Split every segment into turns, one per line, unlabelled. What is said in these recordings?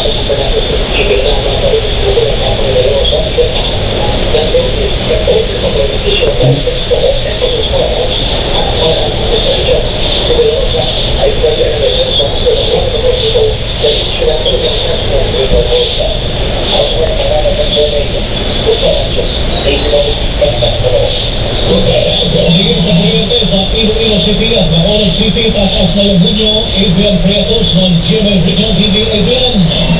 City, taas na Laguna, Adrian Prietos ng GMA Regional TV. Adrian.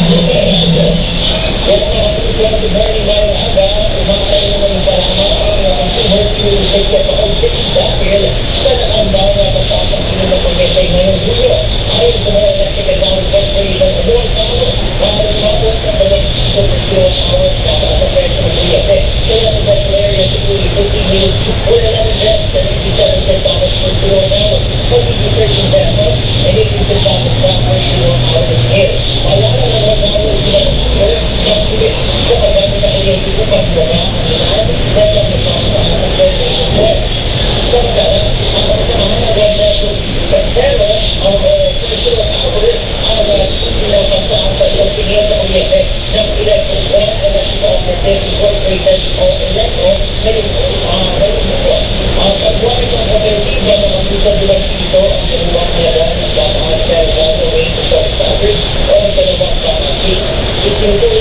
Good morning, mga aga. Umakay naman yung parama ang consumers to take care of all things dahil sa nakambang na pagpapang sinunod ng Metay ngayong Julyo. Ayon sa mga electric account corporation, doon ako para lumabot ang balik sa pagkiwa hours na sa presyo ng BFE. Kaya sa Central Area, siguro 15 minutes, wala namin dress sa 57 centavos per kilowatt hour. 13 pesos, and 18 centavos per kilowatt hour is here. Wala na naman ako sila sa paggamit ng inyong ikupan mo na ang level ng pangkakas ng presyo mo. Samantala, ang pagkamahan ng 1 pesos pero ang per kilowatt hour ang pinapasaan sa isang tingin sa kuryente ng Electric Operative Incorporated o Electro ngayon ito. Ang pagwari ng kompetiba ng pagkisang dilang dito ang sinuwang niya ng pataas kaya gagawin sa service o sa labang pamati. Ito